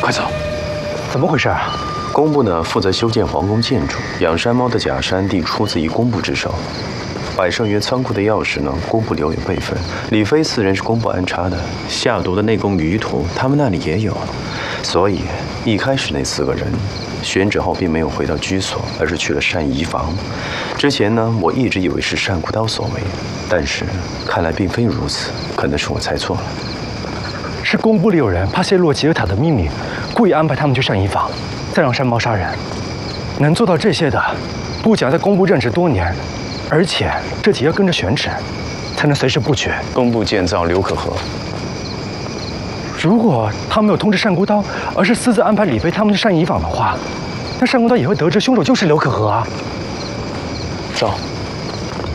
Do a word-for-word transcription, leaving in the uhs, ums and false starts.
快走！ 怎么回事啊？ 工部呢负责修建皇宫建筑，养山猫的假山地出自于工部之手。百盛园仓库的钥匙呢，工部留有备份。李飞四人是工部安插的，下毒的内功余图，他们那里也有。所以一开始那四个人。 选址后并没有回到居所，而是去了善宜坊。之前呢，我一直以为是单孤刀所为，但是看来并非如此，可能是我猜错了。 是工部里有人怕泄露吉尔塔的秘密，故意安排他们去善宜坊，再让山猫杀人。能做到这些的，不仅要在工部任职多年，而且这几要跟着选址，才能随时布局。 工部建造刘可河。 如果他没有通知单孤刀，而是私自安排李飞他们去善宜坊的话，那单孤刀也会得知凶手就是刘可河啊。 走。